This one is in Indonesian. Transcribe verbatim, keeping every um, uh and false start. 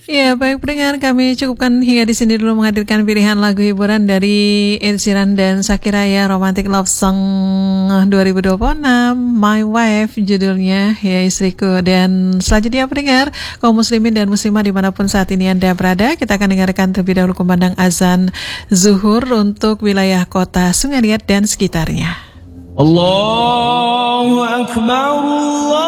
Ya, baik pendengar, kami cukupkan hingga di sini dulu menghadirkan pilihan lagu hiburan dari Ed Sheeran dan Shakira ya, Romantic Love Song dua ribu dua puluh enam, My Wife judulnya, ya istriku. Dan selanjutnya pendengar, kaum muslimin dan muslimah dimanapun saat ini Anda berada, kita akan dengarkan terlebih dahulu kumandang azan zuhur untuk wilayah kota Sungai Liat dan sekitarnya. Allahu Akbar, Allah.